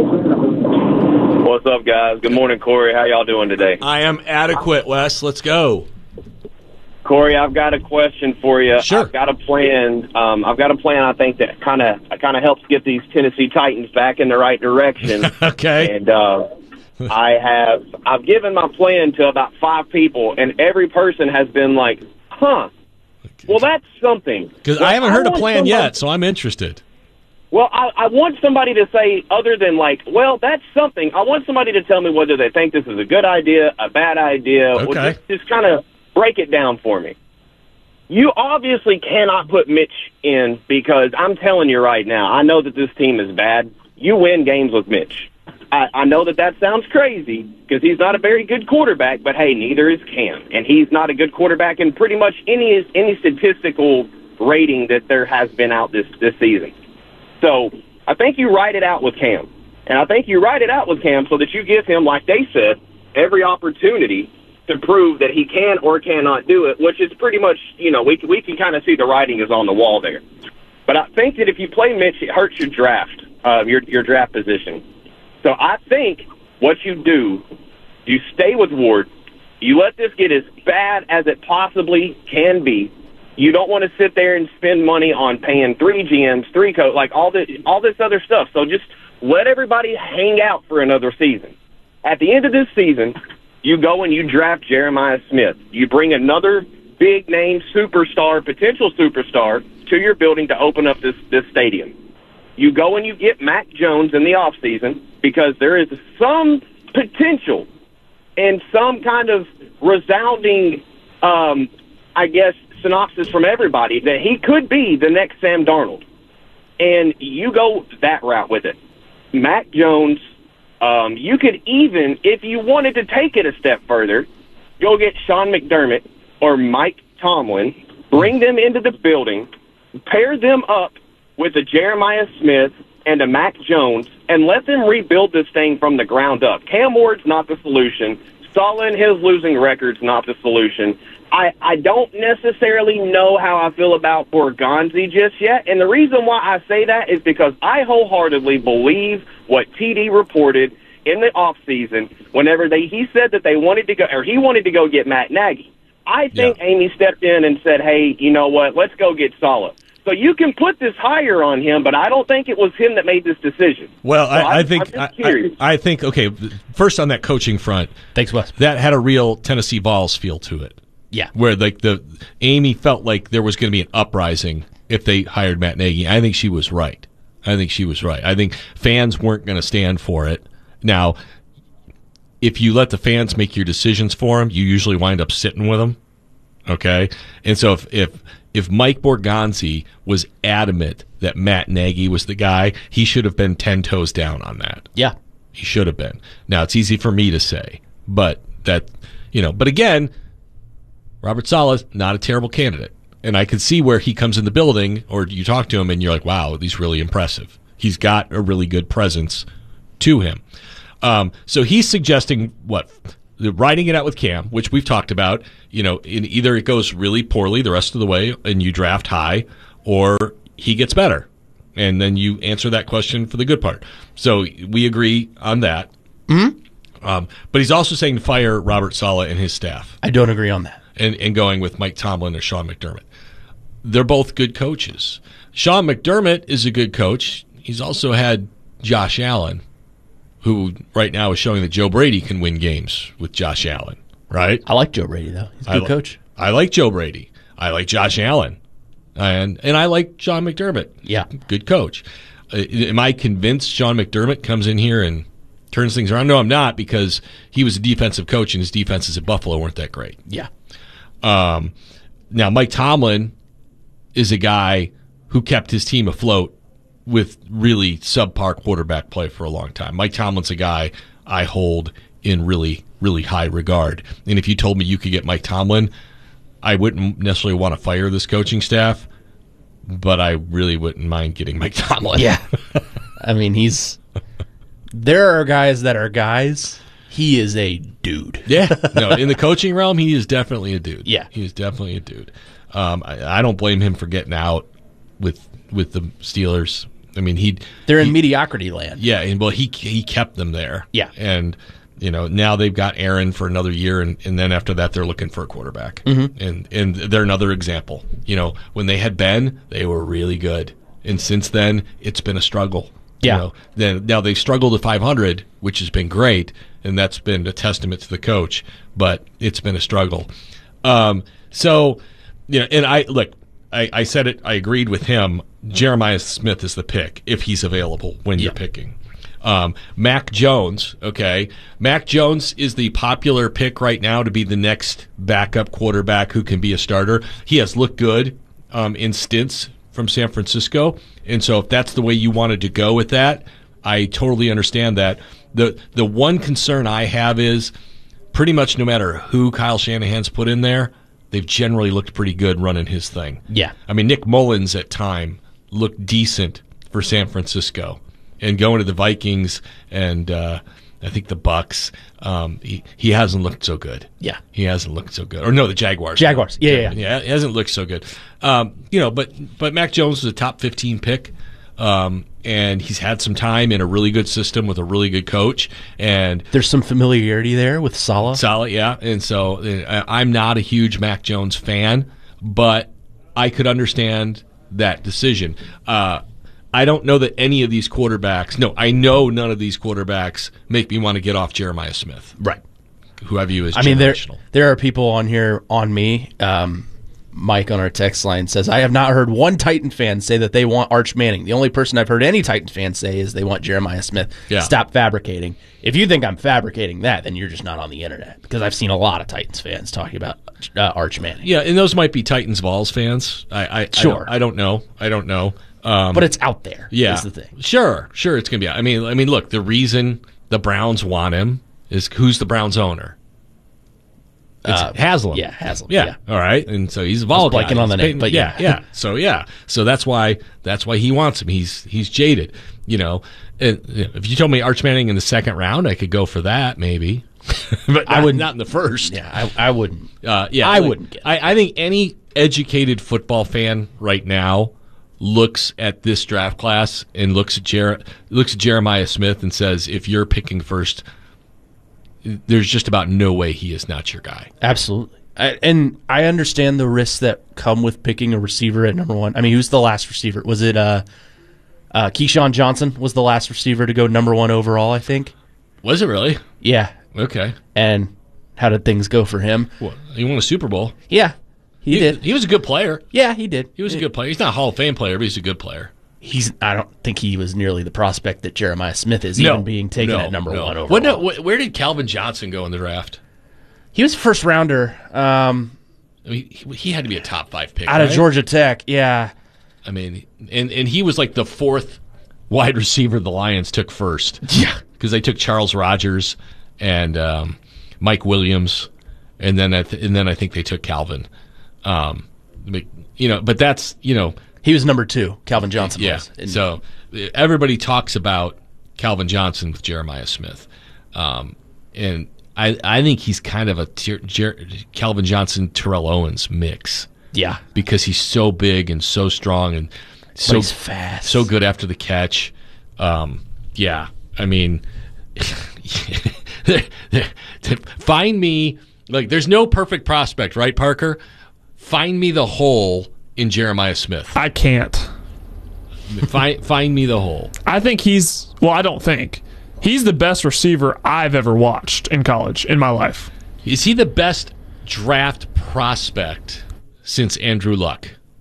What's up, guys? Good morning, Corey. How y'all doing today? I am adequate, Wes. Let's go. Corey, I've got a question for you. Sure. I've got a plan. Um, I've got a plan. I think that kind of kind of helps get these Tennessee Titans back in the right direction. Okay. And uh, I have I've given my plan to about five people, and every person has been like, "Huh? Well, that's something." Because well, I haven't heard I a plan somebody- yet, so I'm interested. Well, I, I want somebody to say, other than like, well, that's something. I want somebody to tell me whether they think this is a good idea, a bad idea, or Okay. just, just kind of break it down for me. You obviously cannot put Mitch in because I'm telling you right now, I know that this team is bad. You win games with Mitch. I, I know that that sounds crazy because he's not a very good quarterback, but hey, neither is Cam. And he's not a good quarterback in pretty much any any statistical rating that there has been out this, this season. So I think you ride it out with Cam. And I think you ride it out with Cam so that you give him, like they said, every opportunity to prove that he can or cannot do it, which is pretty much, you know, we, we can kind of see the writing is on the wall there. But I think that if you play Mitch, it hurts your draft, uh, your, your draft position. So I think what you do, you stay with Ward, you let this get as bad as it possibly can be. You don't want to sit there and spend money on paying three G Ms, three coach, like all this, all this other stuff. So just let everybody hang out for another season. At the end of this season, you go and you draft Jeremiah Smith. You bring another big-name superstar, potential superstar, to your building to open up this, this stadium. You go and you get Mac Jones in the offseason because there is some potential and some kind of resounding, um, I guess, synopsis from everybody that he could be the next Sam Darnold. And you go that route with it. Mac Jones, um, you could even, if you wanted to take it a step further, go get Sean McDermott or Mike Tomlin, bring them into the building, pair them up with a Jeremiah Smith and a Mac Jones, and let them rebuild this thing from the ground up. Cam Ward's not the solution. Saleh and his losing record's not the solution. I, I don't necessarily know how I feel about Borgonzi just yet, and the reason why I say that is because I wholeheartedly believe what T D reported in the offseason whenever they he said that they wanted to go, or he wanted to go get Matt Nagy. I think yeah. Amy stepped in and said, hey, you know what, let's go get Saleh. So you can put this higher on him, but I don't think it was him that made this decision. Well, so I, I I'm, think I'm I, I, I think okay. First on that coaching front, thanks, Wes. That had a real Tennessee Vols feel to it. Yeah, where like the Amy felt like there was going to be an uprising if they hired Matt Nagy. I think she was right. I think she was right. I think fans weren't going to stand for it. Now, if you let the fans make your decisions for them, you usually wind up sitting with them. Okay, and so if if if Mike Borgonzi was adamant that Matt Nagy was the guy, he should have been ten toes down on that. Yeah, he should have been. Now it's easy for me to say, but that you know, but again. Robert Saleh, not a terrible candidate. And I can see where he comes in the building, or you talk to him and you're like, wow, he's really impressive. He's got a really good presence to him. Um, so he's suggesting, what, riding it out with Cam, which we've talked about. You know, in either it goes really poorly the rest of the way and you draft high, or he gets better. And then you answer that question for the good part. So we agree on that. Mm-hmm. Um, but he's also saying to fire Robert Saleh and his staff. I don't agree on that. And, and going with Mike Tomlin or Sean McDermott. They're both good coaches. Sean McDermott is a good coach. He's also had Josh Allen, who right now is showing that Joe Brady can win games with Josh Allen, right? I like Joe Brady, though. He's a good I, coach. I like Joe Brady. I like Josh Allen. and and I like Sean McDermott. Yeah, good coach. Uh, am I convinced Sean McDermott comes in here and turns things around? No, I'm not, because he was a defensive coach and his defenses at Buffalo weren't that great. Yeah. Um, now Mike Tomlin is a guy who kept his team afloat with really subpar quarterback play for a long time. Mike Tomlin's a guy I hold in really, really high regard. And if you told me you could get Mike Tomlin, I wouldn't necessarily want to fire this coaching staff, but I really wouldn't mind getting Mike Tomlin. Yeah. I mean, he's there are guys that are guys. He is a dude. Yeah. No, in the coaching realm, he is definitely a dude. Yeah. He is definitely a dude. Um, I, I don't blame him for getting out with with the Steelers. I mean, he they're in he, mediocrity land. Yeah, and well, he he kept them there. Yeah, and you know now they've got Aaron for another year, and, and then after that they're looking for a quarterback. Mm-hmm. And and they're another example. You know, when they had Ben, they were really good, and since then it's been a struggle. Yeah. You know, then now they struggled at five hundred, which has been great, and that's been a testament to the coach. But it's been a struggle. Um, so, you know, and I look. I, I said it. I agreed with him. Jeremiah Smith is the pick if he's available when you're yeah. picking. Um, Mac Jones, okay. Mac Jones is the popular pick right now to be the next backup quarterback who can be a starter. He has looked good um, in stints from San Francisco, and so if that's the way you wanted to go with that, I totally understand that. The the one concern I have is pretty much no matter who Kyle Shanahan's put in there, they've generally looked pretty good running his thing. Yeah. I mean, Nick Mullins at time looked decent for San Francisco. And going to the Vikings and uh, I think the Bucks, um, he, he hasn't looked so good. Yeah. He hasn't looked so good. Or no, the Jaguars. Jaguars. Yeah, yeah, yeah. Yeah, he hasn't looked so good. Um, you know, but but Mac Jones is a top fifteen pick. Um, and he's had some time in a really good system with a really good coach. And there's some familiarity there with Saleh. Saleh, yeah. And so uh, I'm not a huge Mac Jones fan, but I could understand that decision. Uh, I don't know that any of these quarterbacks, no, I know none of these quarterbacks make me want to get off Jeremiah Smith. Right. Who I view as I mean, there, generational. there are people on here on me. Um, Mike on our text line says, I have not heard one Titan fan say that they want Arch Manning. The only person I've heard any Titan fan say is they want Jeremiah Smith. Yeah. Stop fabricating. If you think I'm fabricating that, then you're just not on the internet, because I've seen a lot of Titans fans talking about uh, Arch Manning. Yeah, and those might be Titans Vols fans. I, I Sure. I don't, I don't know. I don't know. Um, But it's out there. Yeah, is the thing. Sure, sure. It's gonna be. I mean, I mean, look. The reason the Browns want him is who's the Browns owner? It's Uh, Haslam. yeah, Haslam, Yeah. yeah. All right. And so he's a Vol guy. blanking on the He's name, paid- but yeah, yeah. yeah. So yeah. So that's why that's why he wants him. He's he's jaded. You know. And, you know, if you told me Arch Manning in the second round, I could go for that maybe. But I not, would not in the first. Yeah, I, I wouldn't. Uh, yeah, I like, wouldn't get I, I think any educated football fan right now looks at this draft class and looks at Jer- looks at Jeremiah Smith and says, if you're picking first, there's just about no way he is not your guy. Absolutely. I, and I understand the risks that come with picking a receiver at number one. I mean, who's the last receiver? Was it uh, uh, Keyshawn Johnson was the last receiver to go number one overall, I think? Was it really? Yeah. Okay. And how did things go for him? Well, he won a Super Bowl. Yeah, he, He, did. he was a good player. Yeah, he did. He was a good player. He's not a Hall of Fame player, but he's a good player. He's. I don't think he was nearly the prospect that Jeremiah Smith is, No. even being taken No, at number no. one overall. What, no, wh- where did Calvin Johnson go in the draft? He was a first rounder um, I mean, he, he had to be a top five pick. out of right? Georgia Tech. Yeah. I mean, and, and he was like the fourth wide receiver the Lions took first. Yeah. Because they took Charles Rogers and um, Mike Williams, and then I th- and then I think they took Calvin. Um, but, you know, but that's, you know. He was number two, Calvin Johnson Yeah. was. And- So everybody talks about Calvin Johnson with Jeremiah Smith. Um, and I, I think he's kind of a Ter- Jer- Calvin Johnson, Terrell Owens mix. Yeah. Because he's so big and so strong and so he's fast. so good after the catch. Um, yeah, I mean, find me like there's no perfect prospect, right, Parker? Find me the hole in Jeremiah Smith. I can't. find find me the hole. I think he's well. I don't think he's the best receiver I've ever watched in college in my life. Is he the best draft prospect since Andrew Luck?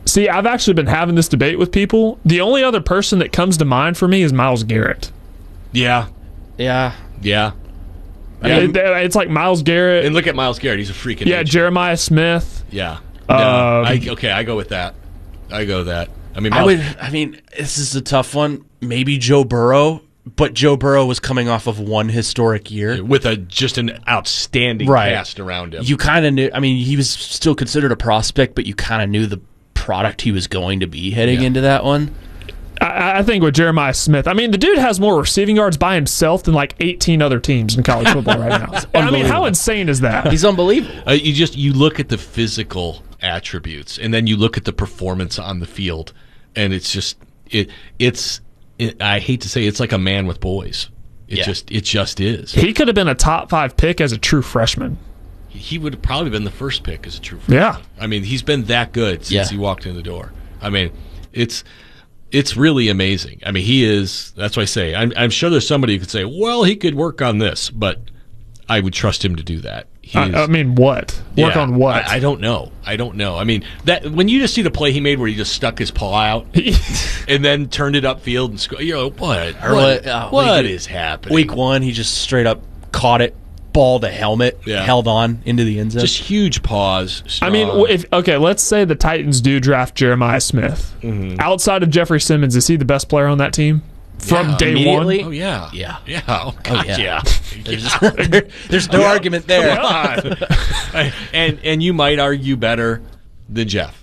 See, I've actually been having this debate with people. The only other person that comes to mind for me is Myles Garrett. Yeah. Yeah. Yeah. I mean, it, it's like Myles Garrett. And look at Myles Garrett. He's a freaking Yeah, nature. Jeremiah Smith. Yeah. No, Um, I, okay, I go with that. I go with that. I mean, I would. I mean, this is a tough one. Maybe Joe Burrow, but Joe Burrow was coming off of one historic year with a just an outstanding right. cast around him. You kind of knew. I mean, he was still considered a prospect, but you kind of knew the product he was going to be heading Yeah. into that one. I, I think with Jeremiah Smith, I mean, the dude has more receiving yards by himself than like eighteen other teams in college football right now. I mean, how insane is that? He's unbelievable. Uh, you just you look at the physical attributes, and then you look at the performance on the field, and it's just it it's it, I hate to say it's like a man with boys. It Yeah. just it just is. He could have been a top five pick as a true freshman. He would have probably been the first pick as a true freshman. Yeah. I mean, he's been that good since Yeah. he walked in the door. I mean, it's it's really amazing. I mean, he is. That's why I say I'm, I'm sure there's somebody who could say, well, he could work on this, but I would trust him to do that. He I, is- I mean, what? Work Yeah, on what? I, I don't know. I don't know. I mean, that when you just see the play he made where he just stuck his paw out and then turned it upfield and scored, you're like, what? Or What, uh, what week- is happening? Week one, he just straight up caught it, ball to helmet, Yeah. held on into the end zone. Just huge paws. I mean, strong. if okay, let's say the Titans do draft Jeremiah Smith. Mm-hmm. Outside of Jeffrey Simmons, is he the best player on that team from Yeah. day Immediately? one? Oh yeah, Yeah. yeah. Oh, God, yeah. yeah. There's, there- there's no argument there. Come on. and and you might argue better than Jeff.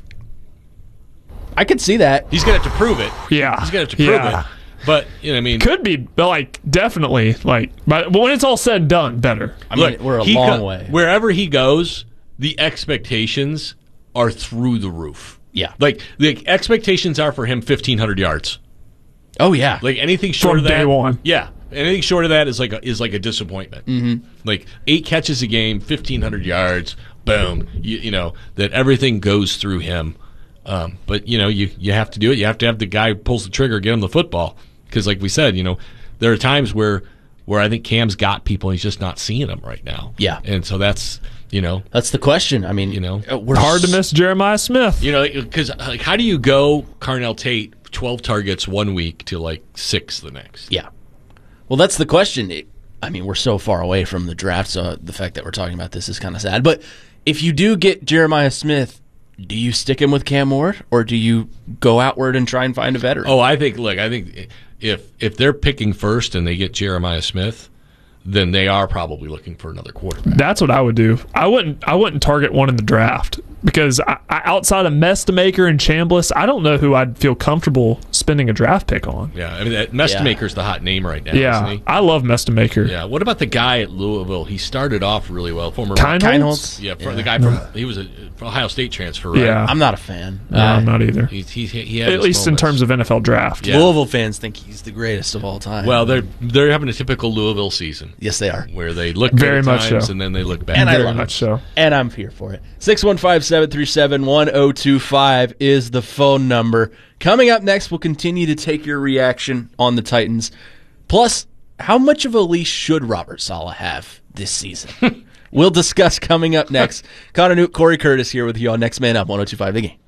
I could see that. He's gonna have to prove it. Yeah, He's gonna have to prove yeah. it. But you know, I mean, Could be, but like definitely, like, but when it's all said and done, better. I mean, look, we're a he long co- way. Wherever he goes, the expectations are through the roof. Yeah. Like the expectations are for him fifteen hundred yards. Oh yeah. Like anything short From of that, day one. yeah. Anything short of that is like a, is like a disappointment. Mm-hmm. Like eight catches a game, fifteen hundred yards, boom. You, you know that everything goes through him. Um, but you know you you have to do it. You have to have the guy who pulls the trigger, get him the football. Because like we said, you know, there are times where where I think Cam's got people, and he's just not seeing them right now. Yeah. And so that's you know That's the question. I mean, you know uh, we're Hard to s- miss Jeremiah Smith. you know because like how do you go Carnell Tate twelve targets one week to like six the next? Yeah. Well, that's the question. It, I mean, we're so far away from the draft, so the fact that we're talking about this is kind of sad. But if you do get Jeremiah Smith, do you stick him with Cam Ward, or do you go outward and try and find a veteran? Oh, I think. Look, I think if if they're picking first and they get Jeremiah Smith, then they are probably looking for another quarterback. That's what I would do. I wouldn't. I wouldn't target one in the draft because I, I, outside of Mestamaker and Chambliss, I don't know who I'd feel comfortable spending a draft pick on. Yeah, I mean, that Mestamaker's the hot name right now, Yeah, isn't he? I love Mestamaker. Yeah. What about the guy at Louisville? He started off really well. Former Keinholz? Keinholz? Yeah, for Yeah. the guy from he was a Ohio State transfer, right? Yeah. I'm not a fan. No, I'm not either. He's, he, he had At his least in moments. terms of N F L draft. Yeah. Louisville fans think he's the greatest of all time. Well, they're they're having a typical Louisville season yes, they are. where they look Very good at much times so. and then they look bad. And I Very love much it. so. And I'm here for it. six one five, seven three seven, one zero two five is the phone number. Coming up next, we'll continue to take your reaction on the Titans. Plus, how much of a leash should Robert Saleh have this season? We'll discuss coming up next. Connor Newt, Corey Curtis here with you on Next Man Up, one oh two five The Game.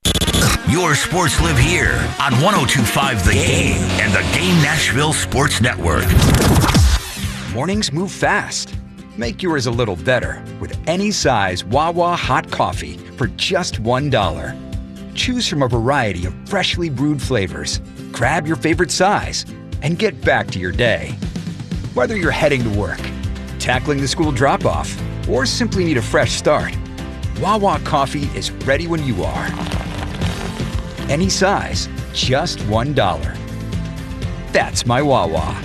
Your sports live here on one oh two point five The Game and the Game Nashville Sports Network. Mornings move fast. Make yours a little better with any size Wawa hot coffee for just one dollar. Choose from a variety of freshly brewed flavors. Grab your favorite size and get back to your day. Whether you're heading to work, tackling the school drop-off, or simply need a fresh start, Wawa coffee is ready when you are. Any size, just one dollar. That's my Wawa.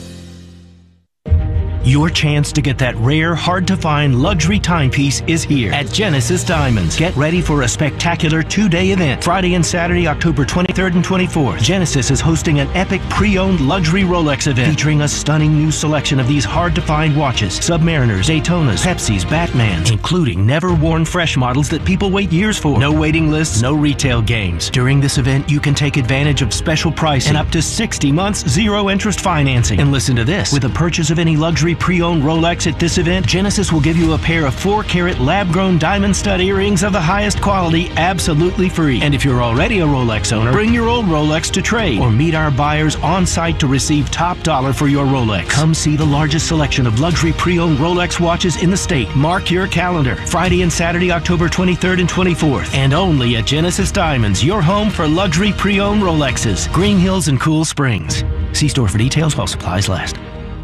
Your chance to get that rare, hard-to-find luxury timepiece is here at Genesis Diamonds. Get ready for a spectacular two-day event. Friday and Saturday, October twenty-third and twenty-fourth. Genesis is hosting an epic pre-owned luxury Rolex event featuring a stunning new selection of these hard-to-find watches, Submariners, Daytonas, Pepsis, Batmans, including never-worn fresh models that people wait years for. No waiting lists, no retail games. During this event, you can take advantage of special pricing and up to sixty months zero-interest financing. And listen to this. With the purchase of any luxury luxury pre-owned Rolex at this event, Genesis will give you a pair of four carat lab-grown diamond stud earrings of the highest quality absolutely free. And if you're already a Rolex owner, bring your old Rolex to trade or meet our buyers on site to receive top dollar for your Rolex. Come see the largest selection of luxury pre-owned Rolex watches in the state. Mark your calendar. Friday and Saturday, October twenty-third and twenty-fourth. And only at Genesis Diamonds, your home for luxury pre-owned Rolexes. Green Hills and Cool Springs. See store for details while supplies last.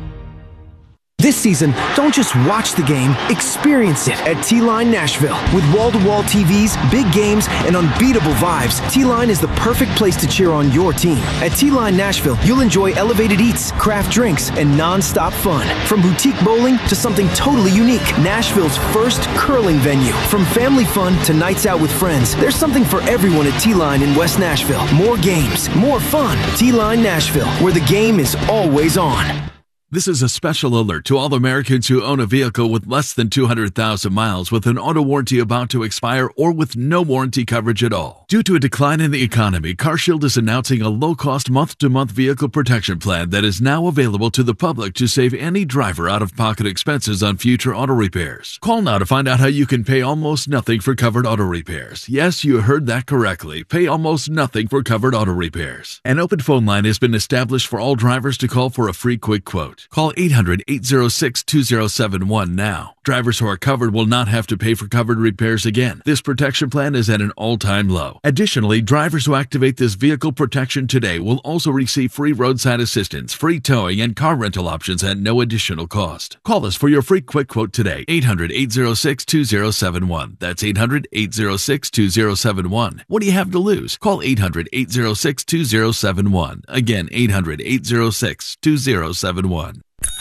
This season, don't just watch the game, experience it at T-Line Nashville. With wall-to-wall T Vs, big games, and unbeatable vibes, T-Line is the perfect place to cheer on your team. At T-Line Nashville, you'll enjoy elevated eats, craft drinks, and non-stop fun. From boutique bowling to something totally unique, Nashville's first curling venue. From family fun to nights out with friends, there's something for everyone at T-Line in West Nashville. More games, more fun. T-Line Nashville, where the game is always on. This is a special alert to all Americans who own a vehicle with less than two hundred thousand miles with an auto warranty about to expire or with no warranty coverage at all. Due to a decline in the economy, CarShield is announcing a low-cost month-to-month vehicle protection plan that is now available to the public to save any driver out-of-pocket expenses on future auto repairs. Call now to find out how you can pay almost nothing for covered auto repairs. Yes, you heard that correctly. Pay almost nothing for covered auto repairs. An open phone line has been established for all drivers to call for a free quick quote. Call eight hundred, eight oh six, two oh seven one now. Drivers who are covered will not have to pay for covered repairs again. This protection plan is at an all-time low. Additionally, drivers who activate this vehicle protection today will also receive free roadside assistance, free towing, and car rental options at no additional cost. Call us for your free quick quote today. eight hundred, eight oh six, two oh seven one. That's eight hundred, eight oh six, two oh seven one. What do you have to lose? Call eight hundred, eight oh six, two oh seven one. Again, eight hundred, eight oh six, two oh seven one.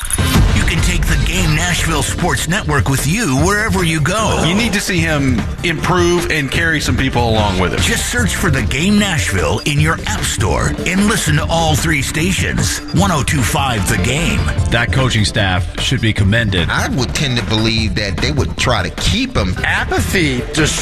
You can take the Game Nashville Sports Network with you wherever you go. You need to see him improve and carry some people along with him. Just search for the Game Nashville in your app store and listen to all three stations. one oh two point five The Game. That coaching staff should be commended. I would tend to believe that they would try to keep him. Apathy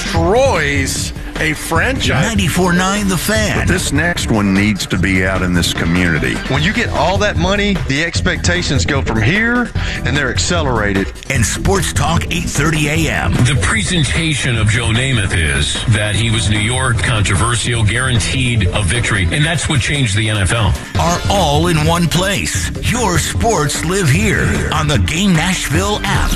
destroys a franchise. ninety-four point nine The Fan. But this next one needs to be out in this community. When you get all that money, the expectations go from here, and they're accelerated. And Sports Talk eight thirty a.m. The presentation of Joe Namath is that he was New York, controversial, guaranteed a victory, and that's what changed the N F L. Are all in one place. Your sports live here on the Game Nashville app.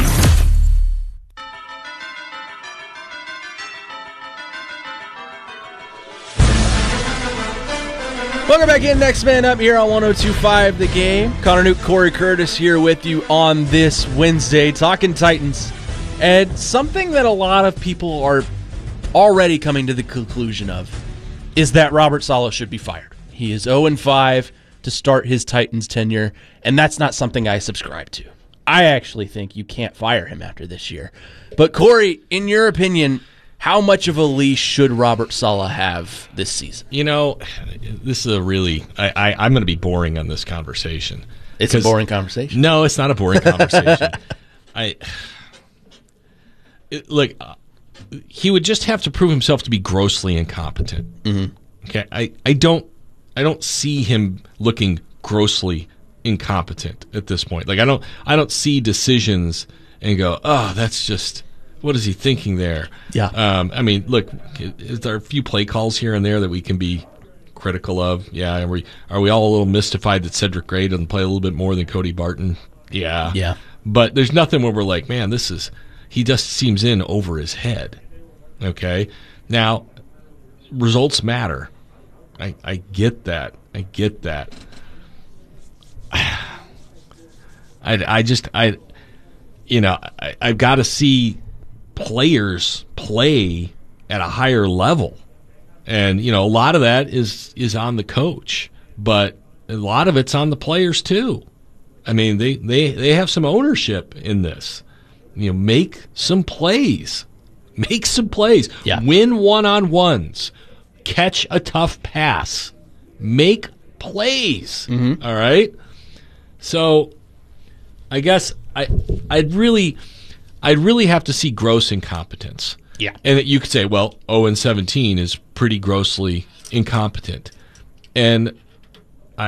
Welcome back in. Next Man Up here on one oh two point five The Game. Connor Newt, Corey Curtis here with you on this Wednesday, talking Titans. And something that a lot of people are already coming to the conclusion of is that Robert Saleh should be fired. He is oh and five to start his Titans tenure, and that's not something I subscribe to. I actually think you can't fire him after this year. But Corey, in your opinion, how much of a leash should Robert Saleh have this season? You know, this is a really I, I, I'm going to be boring on this conversation. It's a boring conversation. No, it's not a boring conversation. I it, look, uh, he would just have to prove himself to be grossly incompetent. Mm-hmm. Okay, I, I don't I don't see him looking grossly incompetent at this point. Like I don't I don't see decisions and go, oh, that's just. What is he thinking there? Yeah. Um, I mean, look, is there a few play calls here and there that we can be critical of? Yeah. Are we, are we all a little mystified that Cedric Gray doesn't play a little bit more than Cody Barton? Yeah. Yeah. But there's nothing where we're like, man, this is, he just seems in over his head. Okay. Now, results matter. I, I get that. I get that. I, I just, I, you know, I, I've got to see players play at a higher level, and you know a lot of that is is on the coach, but a lot of it's on the players too. I mean, they they they have some ownership in this. You know, make some plays, make some plays, yeah. Win one-on-ones, catch a tough pass, make plays. Mm-hmm. All right, so I guess I I'd really. I'd really have to see gross incompetence. Yeah. And that you could say, well, oh and seventeen is pretty grossly incompetent. And I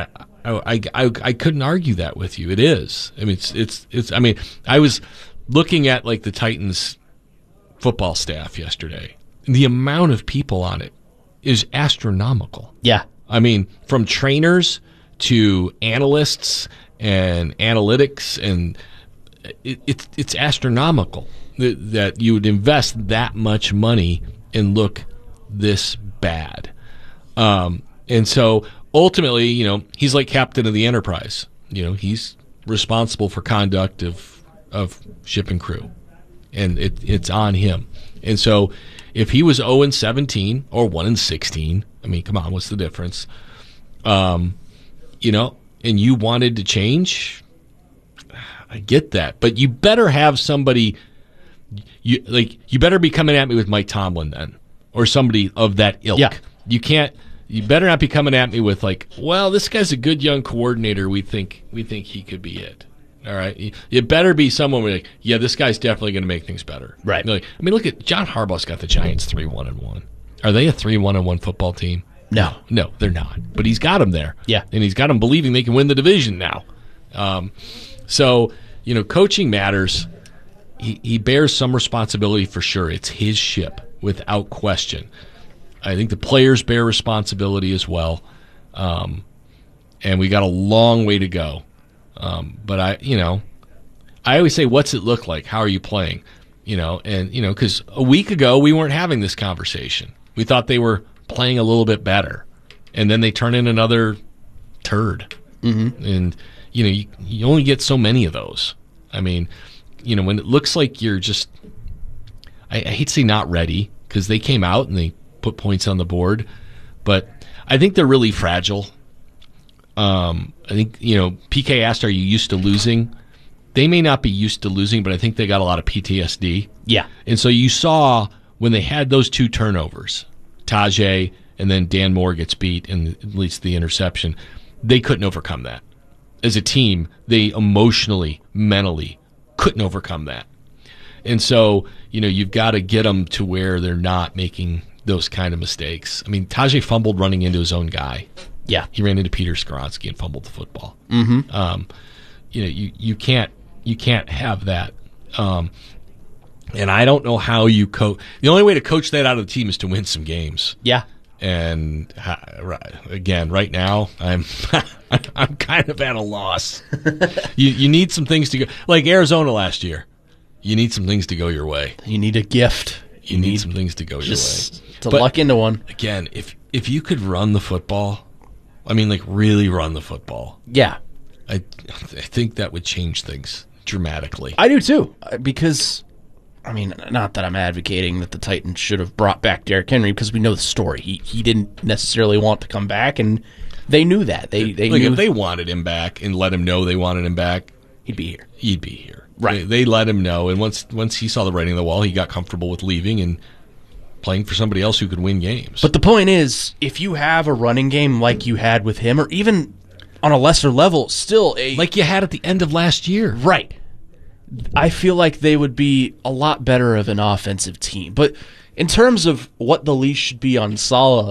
I, I, I couldn't argue that with you. It is. I mean, it's, it's, it's, I mean, I was looking at like the Titans football staff yesterday. The amount of people on it is astronomical. Yeah. I mean, from trainers to analysts and analytics, and it, it's it's astronomical that, that you would invest that much money and look this bad. Um, and so ultimately, you know, he's like captain of the Enterprise. You know, he's responsible for conduct of of ship and crew, and it, it's on him. And so if he was oh and seventeen or one and sixteen, I mean, come on, what's the difference? Um, you know, and you wanted to change, I get that, but you better have somebody. You like you better be coming at me with Mike Tomlin then, or somebody of that ilk. Yeah. You can't. You better not be coming at me with like, well, this guy's a good young coordinator. We think we think he could be it. All right. It better be someone where like, yeah, this guy's definitely going to make things better. Right. Like, I mean, look at John Harbaugh's got the Giants three one and one. Are they a three one and one football team? No, no, they're not. But he's got them there. Yeah, and he's got them believing they can win the division now. Um, so you know, coaching matters. He he bears some responsibility for sure. It's his ship without question. I think the players bear responsibility as well, um, and we got a long way to go. Um, but I, you know, I always say, "What's it look like? How are you playing?" You know, and you know, because a week ago we weren't having this conversation. We thought they were playing a little bit better, and then they turn in another turd. Mm-hmm. And you know, you, you only get so many of those. I mean, you know, when it looks like you're just, I, I hate to say not ready, because they came out and they put points on the board, but I think they're really fragile. Um, I think, you know, P K asked, are you used to losing? They may not be used to losing, but I think they got a lot of P T S D. Yeah. And so you saw when they had those two turnovers, Tajay and then Dan Moore gets beat and at least the interception, they couldn't overcome that. As a team, they emotionally, mentally couldn't overcome that. And so, you know, you've got to get them to where they're not making those kind of mistakes. I mean, Tajay fumbled running into his own guy. Yeah. He ran into Peter Skoronski and fumbled the football. Mm-hmm. Um, you know, you, you can't you can't have that. Um, and I don't know how you coach. The only way to coach that out of the team is to win some games. Yeah. And uh, again, right now, I'm I'm kind of at a loss. you you need some things to go, like Arizona last year. You need some things to go your way. You need a gift. You, you need, need some things to go your way. To but luck into one. Again, if if you could run the football, I mean, like really run the football. Yeah, I I think that would change things dramatically. I do too, because. I mean, not that I'm advocating that the Titans should have brought back Derrick Henry, because we know the story. He he didn't necessarily want to come back, and they knew that. They they like knew if they wanted him back and let him know they wanted him back, he'd be here. He'd be here. Right. They, they let him know, and once once he saw the writing on the wall, he got comfortable with leaving and playing for somebody else who could win games. But the point is, if you have a running game like you had with him, or even on a lesser level, still a like you had at the end of last year, right? I feel like they would be a lot better of an offensive team. But in terms of what the leash should be on Saleh,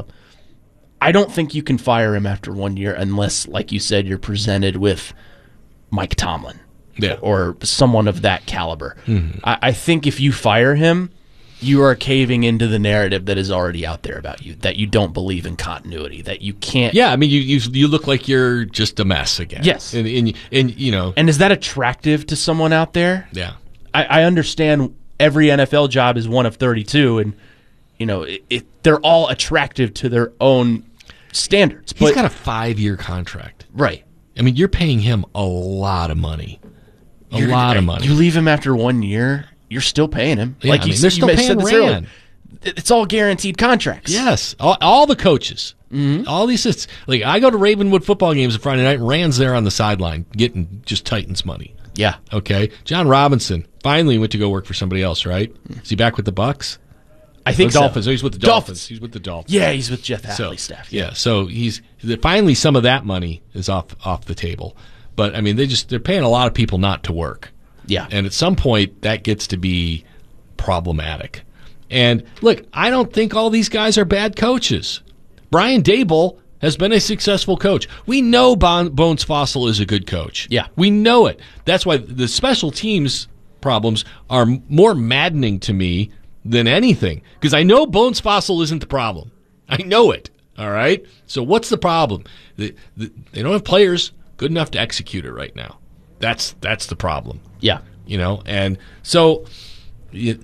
I don't think you can fire him after one year unless, like you said, you're presented with Mike Tomlin yeah. or someone of that caliber. Mm-hmm. I, I think if you fire him, you are caving into the narrative that is already out there about you, that you don't believe in continuity, that you can't. Yeah, I mean, you you, you look like you're just a mess again. Yes. And, and, and, you know. And is that attractive to someone out there? Yeah. I, I understand every N F L job is one of thirty-two, and, you know, it, it, they're all attractive to their own standards. He's but, got a five-year contract. Right. I mean, you're paying him a lot of money. A you're, lot of money. You leave him after one year, you're still paying him. Yeah, like I you mean, said, they're still you paying said this earlier. Rand. It's all guaranteed contracts. Yes, all, all the coaches, mm-hmm. all these. It's, like I go to Ravenwood football games on Friday night. And Rand's there on the sideline getting just Titans money. Yeah. Okay. John Robinson finally went to go work for somebody else. Right? Is he back with the Bucks? I think the so. Dolphins. Oh, he's with the Dolphins. Dolphins. He's with the Dolphins. Yeah, he's with Jeff Hadley's so, staff. Yeah. yeah. So he's finally some of that money is off off the table. But I mean, they just they're paying a lot of people not to work. Yeah. And at some point, that gets to be problematic. And look, I don't think all these guys are bad coaches. Brian Daboll has been a successful coach. We know bon- Bones Fossil is a good coach. Yeah. We know it. That's why the special teams problems are m- more maddening to me than anything, because I know Bones Fossil isn't the problem. I know it, all right? So what's the problem? The, the, they don't have players good enough to execute it right now. That's that's the problem. Yeah. You know, and so you,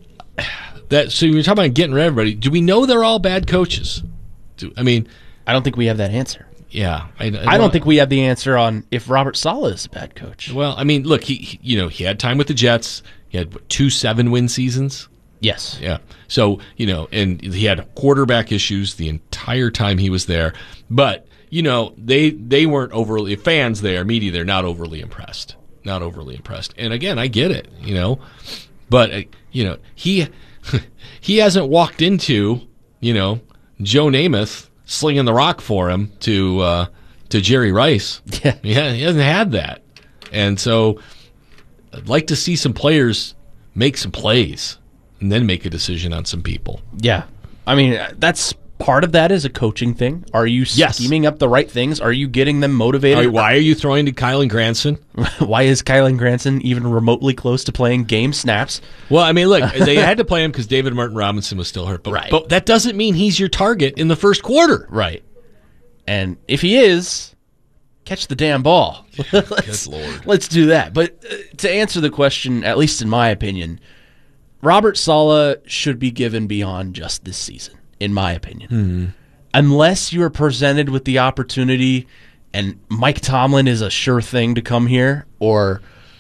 that so you're talking about getting rid of everybody. Do we know they're all bad coaches? Do, I mean, I don't think we have that answer. Yeah, I, I, don't, I don't think we have the answer on if Robert Saleh is a bad coach. Well, I mean, look, he, he you know he had time with the Jets. He had what, two seven-win seasons. Yes. Yeah. So you know, and he had quarterback issues the entire time he was there. But you know, they they weren't overly fans there, media there, not overly impressed, not overly impressed. And again, I get it, you know, but uh, you know he he hasn't walked into you know Joe Namath slinging the rock for him to uh, to Jerry Rice. Yeah, yeah, he hasn't had that, and so I'd like to see some players make some plays and then make a decision on some people. Yeah, I mean that's part of that is a coaching thing. Are you yes. scheming up the right things? Are you getting them motivated? Right, why are you throwing to Kylan Granson? Why is Kylan Granson even remotely close to playing game snaps? Well, I mean, look, they had to play him because David Martin Robinson was still hurt. But, right. but that doesn't mean he's your target in the first quarter. Right. And if he is, catch the damn ball. let's, Good Lord. Let's do that. But uh, to answer the question, at least in my opinion, Robert Saleh should be given beyond just this season. In my opinion, mm-hmm. unless you're presented with the opportunity and Mike Tomlin is a sure thing to come here, or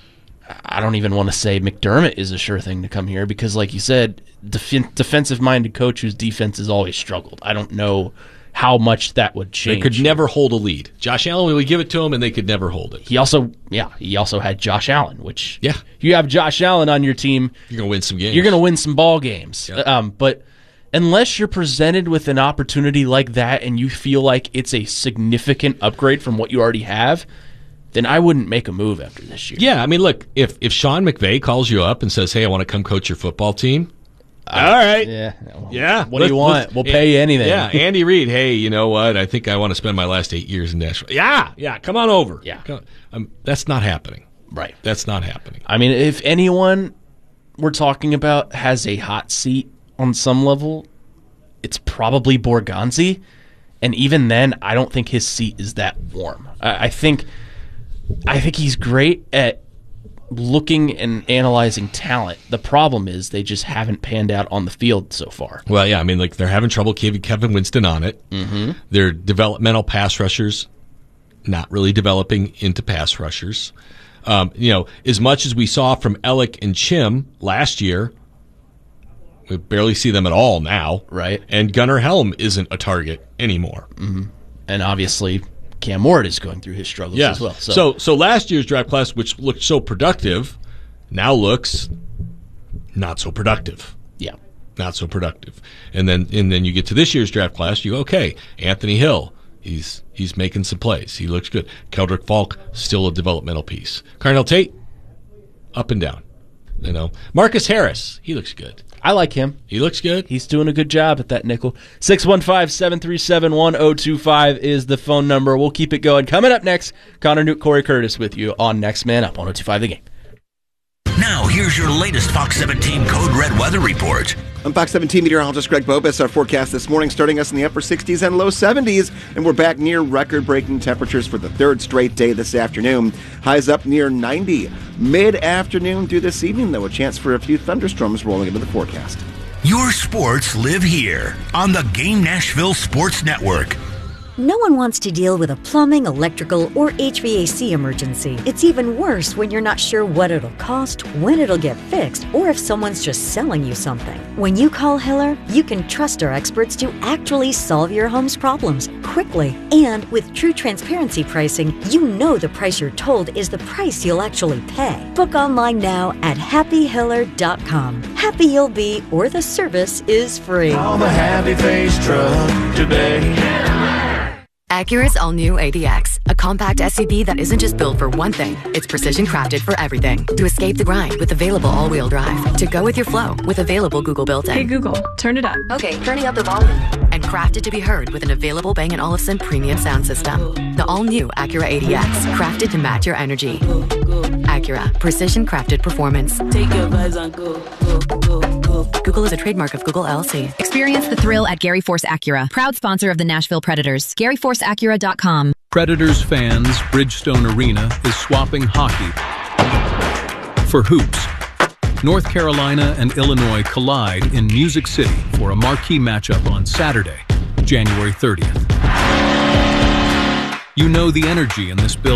I don't even want to say McDermott is a sure thing to come here because, like you said, def- defensive-minded coach whose defense has always struggled. I don't know how much that would change. They could never hold a lead. Josh Allen, we would give it to him, and they could never hold it. He also, yeah, he also had Josh Allen, which yeah, if you have Josh Allen on your team, you're gonna win some games. You're gonna win some ball games. Yep. Um, but unless you're presented with an opportunity like that and you feel like it's a significant upgrade from what you already have, then I wouldn't make a move after this year. Yeah, I mean, look, if if Sean McVay calls you up and says, "Hey, I want to come coach your football team," uh, all right, yeah, yeah. What do you want? We'll pay you anything. Yeah, Andy Reid. Hey, you know what? I think I want to spend my last eight years in Nashville. Yeah, yeah. Come on over. Yeah, come, um, that's not happening. Right. That's not happening. I mean, if anyone we're talking about has a hot seat on some level, it's probably Borgonzi, and even then, I don't think his seat is that warm. I, I think, I think he's great at looking and analyzing talent. The problem is they just haven't panned out on the field so far. Well, yeah, I mean, like they're having trouble keeping Kevin Winston on it. Mm-hmm. Their developmental pass rushers not really developing into pass rushers. Um, you know, as much as we saw from Ellick and Chim last year, we barely see them at all now. Right. And Gunnar Helm isn't a target anymore. Mm-hmm. And obviously, Cam Ward is going through his struggles yeah. as well. So. so, so last year's draft class, which looked so productive, now looks not so productive. Yeah. Not so productive. And then and then you get to this year's draft class, you go, okay, Anthony Hill, he's he's making some plays. He looks good. Keldrick Falk, still a developmental piece. Carnell Tate, up and down. You know, Marcus Harris, he looks good. I like him. He looks good. He's doing a good job at that nickel. six one five, seven three seven, one zero two five is the phone number. We'll keep it going. Coming up next, Connor Newt, Corey Curtis with you on Next Man Up on one oh two five The Game. Now, here's your latest Fox seventeen Code Red weather report. I'm Fox seventeen meteorologist Greg Bobus. Our forecast this morning starting us in the upper sixties and low seventies, and we're back near record-breaking temperatures for the third straight day this afternoon. Highs up near ninety. Mid-afternoon through this evening, though, a chance for a few thunderstorms rolling into the forecast. Your sports live here on the Game Nashville Sports Network. No one wants to deal with a plumbing, electrical, or H V A C emergency. It's even worse when you're not sure what it'll cost, when it'll get fixed, or if someone's just selling you something. When you call Hiller, you can trust our experts to actually solve your home's problems quickly. And with true transparency pricing, you know the price you're told is the price you'll actually pay. Book online now at happy hiller dot com. Happy you'll be, or the service is free. Call the Happy Face Truck today. Acura's all-new A D X, a compact S U V that isn't just built for one thing, it's precision crafted for everything. To escape the grind with available all-wheel drive. To go with your flow with available Google built-in. Hey Google, turn it up. Okay, turning up the volume. And crafted to be heard with an available Bang and Olufsen premium sound system. The all-new Acura A D X, crafted to match your energy. Acura, precision crafted performance. Take your vibes on go, go, go, go. Google is a trademark of Google L L C. Experience the thrill at Gary Force Acura, proud sponsor of the Nashville Predators. Gary Force Acura dot com. Predators fans, Bridgestone Arena is swapping hockey for hoops. North Carolina and Illinois collide in Music City for a marquee matchup on Saturday, January thirtieth. You know the energy in this building.